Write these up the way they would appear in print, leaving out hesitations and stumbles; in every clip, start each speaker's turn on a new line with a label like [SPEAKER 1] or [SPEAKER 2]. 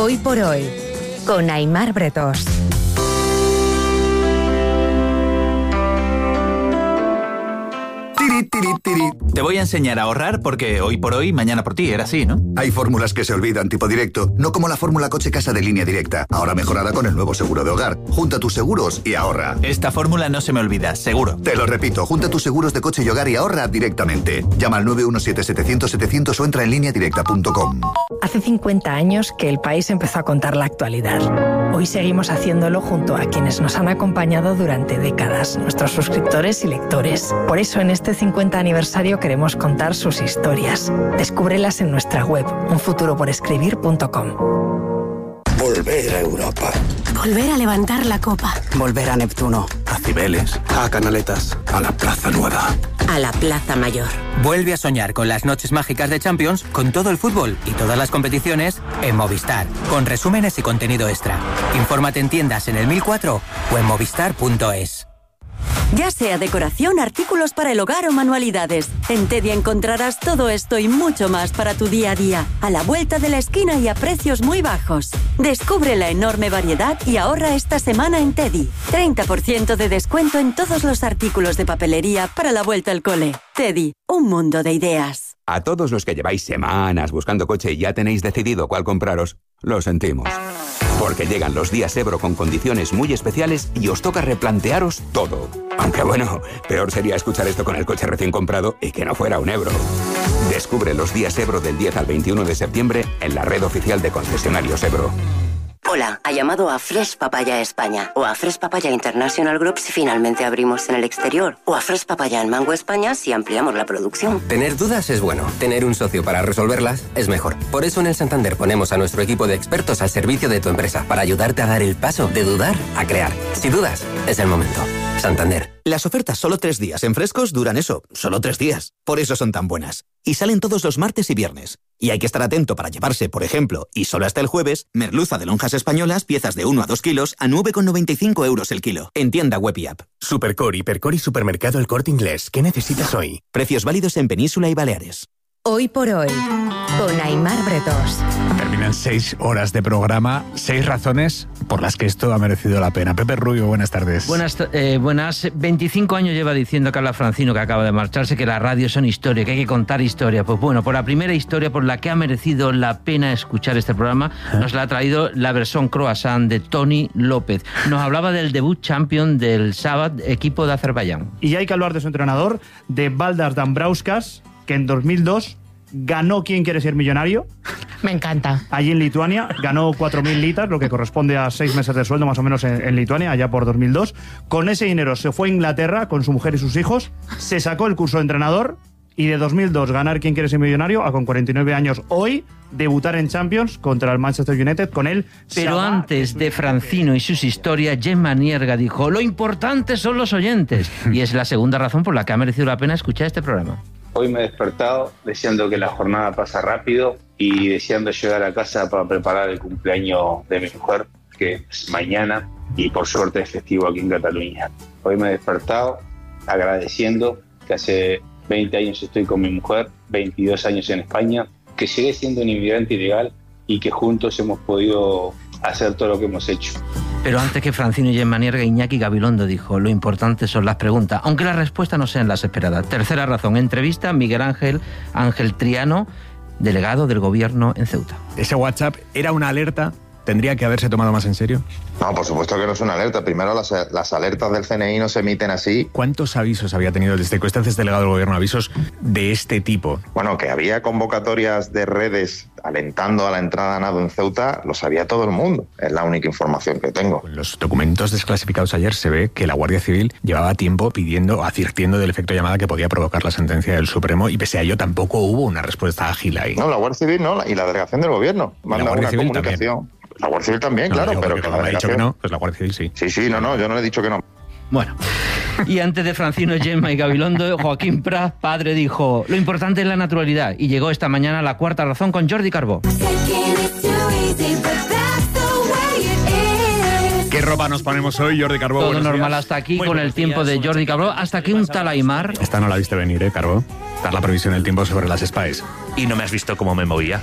[SPEAKER 1] Hoy por hoy, con Aimar Bretos.
[SPEAKER 2] Te voy a enseñar a ahorrar porque hoy por hoy, mañana por ti, era así, ¿no?
[SPEAKER 3] Hay fórmulas que se olvidan, tipo directo, no como la fórmula coche-casa de Línea Directa, ahora mejorada con el nuevo seguro de hogar. Junta tus seguros y ahorra.
[SPEAKER 2] Esta fórmula no se me olvida, seguro.
[SPEAKER 3] Te lo repito, junta tus seguros de coche y hogar y ahorra directamente. Llama al 917-700-700 o entra en lineadirecta.com.
[SPEAKER 4] Hace 50 años que el país empezó a contar la actualidad. Hoy seguimos haciéndolo junto a quienes nos han acompañado durante décadas, nuestros suscriptores y lectores. Por eso en este 50 aniversario queremos contar sus historias. Descúbrelas en nuestra web, unfuturoporescribir.com.
[SPEAKER 5] Volver a Europa.
[SPEAKER 6] Volver a levantar la copa.
[SPEAKER 5] Volver a Neptuno.
[SPEAKER 7] A Cibeles. A Canaletas. A la Plaza Nueva.
[SPEAKER 6] A la Plaza Mayor.
[SPEAKER 8] Vuelve a soñar con las noches mágicas de Champions, con todo el fútbol y todas las competiciones en Movistar, con resúmenes y contenido extra. Infórmate en tiendas en el 1004 o en movistar.es.
[SPEAKER 9] Ya sea decoración, artículos para el hogar o manualidades, en Teddy encontrarás todo esto y mucho más para tu día a día, a la vuelta de la esquina y a precios muy bajos. Descubre la enorme variedad y ahorra esta semana en Teddy. 30% de descuento en todos los artículos de papelería para la vuelta al cole. Teddy, un mundo de ideas.
[SPEAKER 10] A todos los que lleváis semanas buscando coche y ya tenéis decidido cuál compraros, lo sentimos. Porque llegan los días Ebro con condiciones muy especiales y os toca replantearos todo. Aunque bueno, peor sería escuchar esto con el coche recién comprado y que no fuera un Ebro. Descubre los días Ebro del 10 al 21 de septiembre en la red oficial de concesionarios Ebro.
[SPEAKER 11] Hola, ha llamado a Fresh Papaya España o a Fresh Papaya International Group si finalmente abrimos en el exterior o a Fresh Papaya en Mango España si ampliamos la producción.
[SPEAKER 12] Tener dudas es bueno, tener un socio para resolverlas es mejor. Por eso en el Santander ponemos a nuestro equipo de expertos al servicio de tu empresa para ayudarte a dar el paso de dudar a crear. Si dudas, es el momento. Santander.
[SPEAKER 13] Las ofertas solo 3 días en Frescos duran eso, solo 3 días. Por eso son tan buenas. Y salen todos los martes y viernes. Y hay que estar atento para llevarse, por ejemplo, y solo hasta el jueves, merluza de lonjas españolas, piezas de 1 a 2 kilos, a 9,95 € el kilo. En tienda web y app.
[SPEAKER 14] Supercor, Hipercor y Supermercado El Corte Inglés. ¿Qué necesitas hoy?
[SPEAKER 13] Precios válidos en Península y Baleares.
[SPEAKER 1] Hoy por hoy, con Aimar Bretos.
[SPEAKER 15] Terminan 6 horas de programa, 6 razones por las que esto ha merecido la pena. Pepe Rubio, buenas tardes.
[SPEAKER 16] Buenas. 25 años lleva diciendo Carla Francino, que acaba de marcharse, que las radios son historia, que hay que contar historia. Pues bueno, por la primera historia por la que ha merecido la pena escuchar este programa, nos la ha traído la versión croissant de Toni López. Nos hablaba del debut champion del sábado, equipo de Azerbaiyán.
[SPEAKER 17] Y hay que hablar de su entrenador, de Valdas Dambrauskas, que en 2002 ganó ¿Quién quiere ser millonario?
[SPEAKER 18] Me encanta.
[SPEAKER 17] Allí en Lituania, ganó 4.000 litas, lo que corresponde a 6 meses de sueldo más o menos en Lituania, allá por 2002. Con ese dinero se fue a Inglaterra con su mujer y sus hijos, se sacó el curso de entrenador y de 2002 ganar ¿Quién quiere ser millonario? A con 49 años hoy debutar en Champions contra el Manchester United con él.
[SPEAKER 16] Pero antes de Francino y sus historias, Gemma Nierga dijo: lo importante son los oyentes. Y es la segunda razón por la que ha merecido la pena escuchar este programa.
[SPEAKER 19] Hoy me he despertado deseando que la jornada pase rápido y deseando llegar a casa para preparar el cumpleaños de mi mujer, que es mañana, y por suerte es festivo aquí en Cataluña. Hoy me he despertado agradeciendo que hace 20 años estoy con mi mujer, 22 años en España, que llegué siendo un inmigrante ilegal y que juntos hemos podido hacer todo lo que hemos hecho.
[SPEAKER 16] Pero antes que Francino y Gemma Nierga, Iñaki Gabilondo dijo: lo importante son las preguntas, aunque las respuestas no sean las esperadas. Tercera razón, entrevista a Miguel Ángel Triano, delegado del gobierno en Ceuta.
[SPEAKER 15] ¿Ese WhatsApp era una alerta? ¿Tendría que haberse tomado más en serio?
[SPEAKER 20] No, por supuesto que no es una alerta. Primero, las alertas del CNI no se emiten así.
[SPEAKER 15] ¿Cuántos avisos había tenido desde que usted es delegado del gobierno, avisos de este tipo?
[SPEAKER 20] Bueno, que había convocatorias de redes alentando a la entrada a nado en Ceuta, lo sabía todo el mundo. Es la única información que tengo.
[SPEAKER 15] En los documentos desclasificados ayer se ve que la Guardia Civil llevaba tiempo advirtiendo del efecto llamada que podía provocar la sentencia del Supremo, y pese a ello tampoco hubo una respuesta ágil ahí.
[SPEAKER 20] No, la Guardia Civil no, y la delegación del gobierno. Manda una comunicación.
[SPEAKER 15] También.
[SPEAKER 20] La Guardia Civil también,
[SPEAKER 15] no,
[SPEAKER 20] claro, pero que
[SPEAKER 15] la delegación... ha dicho que no, pues la Guardia Civil sí.
[SPEAKER 20] Sí, no, yo no le he dicho que no.
[SPEAKER 16] Bueno, y antes de Francino, Gemma y Gabilondo, Joaquín Prat, padre, dijo: lo importante es la naturalidad. Y llegó esta mañana la cuarta razón con Jordi Carbó.
[SPEAKER 15] ¿Qué ropa nos ponemos hoy, Jordi Carbó?
[SPEAKER 16] Todo normal hasta aquí, con el tiempo de Jordi Carbó, hasta que un tal Aimar...
[SPEAKER 15] Esta no la viste venir, Carbó. dar la previsión del tiempo sobre las Spice.
[SPEAKER 18] Y no me has visto cómo me movía.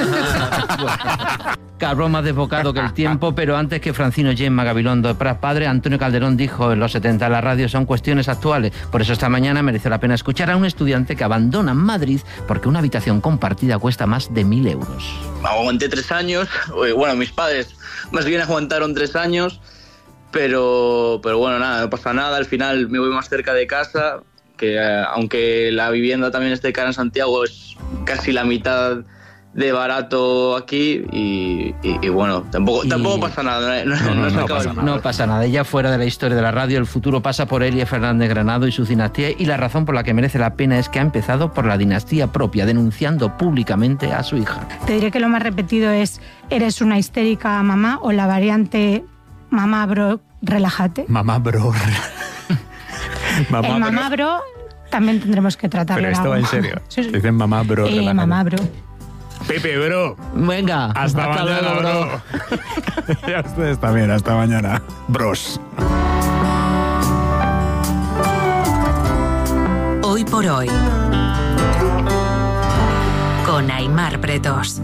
[SPEAKER 16] Cabrón más desbocado que el tiempo, pero antes que Francino Gemma Gabilondo Prat padre, Antonio Calderón dijo en los 70 la radio son cuestiones actuales. Por eso esta mañana merece la pena escuchar a un estudiante que abandona Madrid porque una habitación compartida cuesta más de 1.000 euros.
[SPEAKER 21] Aguanté 3 años, bueno, mis padres más bien aguantaron 3 años, pero bueno, nada, no pasa nada, al final me voy más cerca de casa, que aunque la vivienda también esté cara en Santiago, es casi la mitad de barato aquí y bueno, tampoco pasa nada.
[SPEAKER 16] No pasa nada. Ya fuera de la historia de la radio, el futuro pasa por Elia Fernández Granado y su dinastía, y la razón por la que merece la pena es que ha empezado por la dinastía propia, denunciando públicamente a su hija.
[SPEAKER 22] Te diré que lo más repetido es ¿eres una histérica mamá? O la variante mamá bro, relájate.
[SPEAKER 15] Mamá bro.
[SPEAKER 22] Mamá bro también tendremos que tratarlo.
[SPEAKER 15] Pero esto va en serio. Sí. Dicen mamá bro, relájate.
[SPEAKER 22] Mamá bro.
[SPEAKER 15] Pepe, bro.
[SPEAKER 16] Venga,
[SPEAKER 15] hasta mañana,
[SPEAKER 16] luego, bro.
[SPEAKER 15] Y a ustedes también, hasta mañana, bros.
[SPEAKER 1] Hoy por hoy, con Aimar Bretos.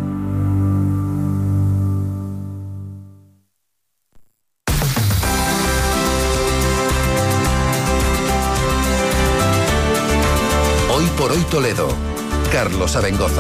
[SPEAKER 23] Hoy por hoy Toledo, Carlos Abengoza.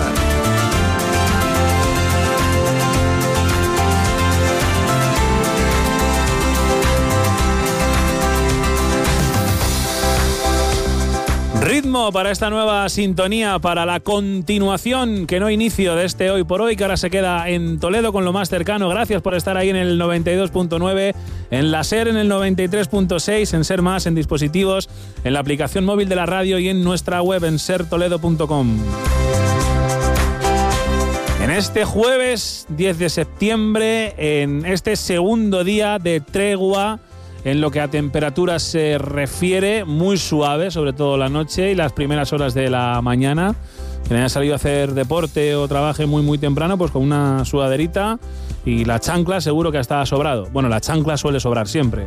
[SPEAKER 24] Ritmo para esta nueva sintonía, para la continuación, que no inicio de este Hoy por Hoy, que ahora se queda en Toledo con lo más cercano. Gracias por estar ahí en el 92.9, en la SER en el 93.6, en SER Más, en dispositivos, en la aplicación móvil de la radio y en nuestra web en sertoledo.com. En este jueves 10 de septiembre, en este segundo día de tregua, en lo que a temperaturas se refiere, muy suave, sobre todo la noche y las primeras horas de la mañana. Quien haya salido a hacer deporte o trabaje muy temprano, pues con una sudaderita y la chancla seguro que está sobrado. Bueno, la chancla suele sobrar siempre.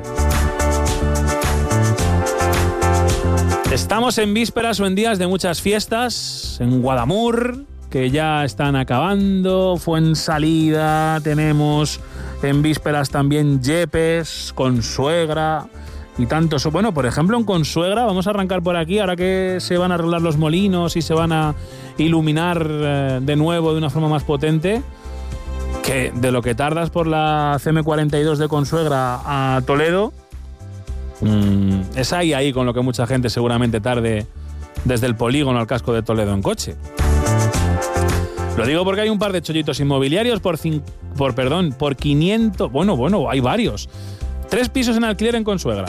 [SPEAKER 24] Estamos en vísperas o en días de muchas fiestas, en Guadamur, que ya están acabando, Fuensalida, tenemos en vísperas también Yepes, Consuegra y tantos. Bueno, por ejemplo, en Consuegra, vamos a arrancar por aquí, ahora que se van a arreglar los molinos y se van a iluminar de nuevo de una forma más potente, que de lo que tardas por la CM42 de Consuegra a Toledo, es ahí con lo que mucha gente seguramente tarde desde el polígono al casco de Toledo en coche. Lo digo porque hay un par de chollitos inmobiliarios por 500... Bueno, hay varios. 3 pisos en alquiler en Consuegra.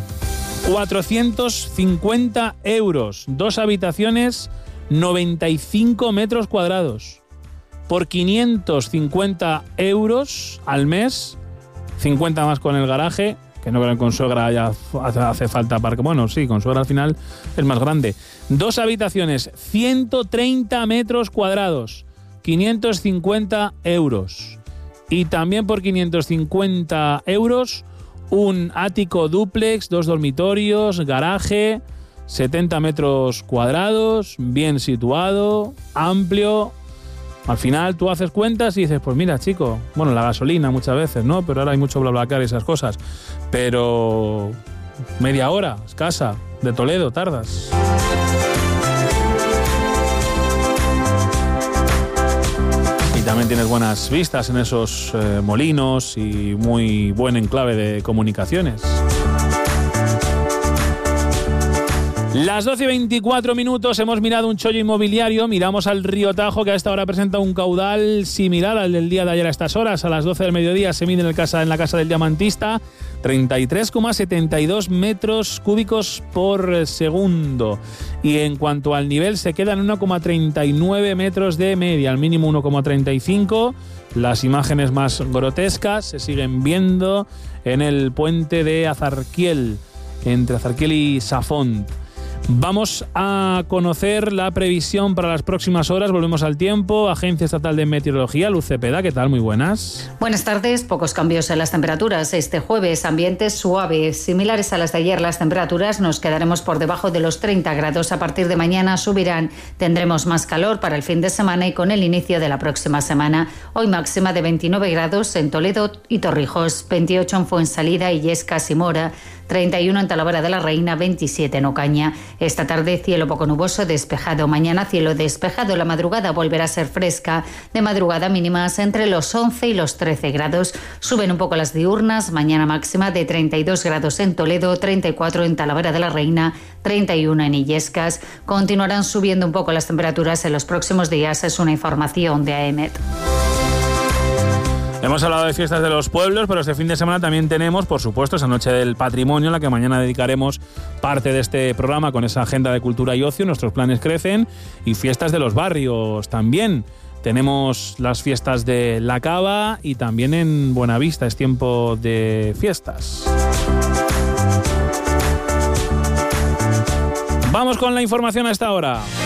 [SPEAKER 24] 450 euros. 2 habitaciones, 95 metros cuadrados. Por 550 euros al mes, 50 más con el garaje, que no creo que en Consuegra ya hace falta parque. Bueno, sí, Consuegra al final es más grande. 2 habitaciones, 130 metros cuadrados. 550 euros. Y también por 550 euros un ático dúplex, 2 dormitorios, garaje, 70 metros cuadrados, bien situado, amplio. Al final tú haces cuentas y dices, pues mira, chico, bueno, la gasolina muchas veces, ¿no? Pero ahora hay mucho BlaBlaCar y esas cosas. Pero media hora, escasa, de Toledo tardas. También tienes buenas vistas en esos molinos y muy buen enclave de comunicaciones. Las 12:24, hemos mirado un chollo inmobiliario, miramos al río Tajo, que a esta hora presenta un caudal similar al del día de ayer a estas horas. A las 12 del mediodía se mide en la casa del Diamantista 33,72 metros cúbicos por segundo. Y en cuanto al nivel, se queda en 1,39 metros de media, al mínimo 1,35. Las imágenes más grotescas se siguen viendo en el puente de Azarquiel, entre Azarquiel y Safont. Vamos a conocer la previsión para las próximas horas. Volvemos al tiempo. Agencia Estatal de Meteorología, Luz Cepeda, ¿qué tal? Muy buenas.
[SPEAKER 2] Buenas tardes. Pocos cambios en las temperaturas. Este jueves, ambientes suaves, similares a las de ayer. Las temperaturas nos quedaremos por debajo de los 30 grados. A partir de mañana subirán. Tendremos más calor para el fin de semana y con el inicio de la próxima semana. Hoy máxima de 29 grados en Toledo y Torrijos, 28 en Fuensalida, Illescas y Mora, 31 en Talavera de la Reina, 27 en Ocaña. Esta tarde cielo poco nuboso, despejado. Mañana cielo despejado. La madrugada volverá a ser fresca. De madrugada mínimas entre los 11 y los 13 grados. Suben un poco las diurnas. Mañana máxima de 32 grados en Toledo, 34 en Talavera de la Reina, 31 en Illescas. Continuarán subiendo un poco las temperaturas en los próximos días. Es una información de AEMET.
[SPEAKER 24] Hemos hablado de fiestas de los pueblos, pero este fin de semana también tenemos, por supuesto, esa Noche del Patrimonio, en la que mañana dedicaremos parte de este programa con esa agenda de cultura y ocio. Nuestros planes crecen, y fiestas de los barrios también. Tenemos las fiestas de La Cava y también en Buenavista es tiempo de fiestas. Vamos con la información a esta hora.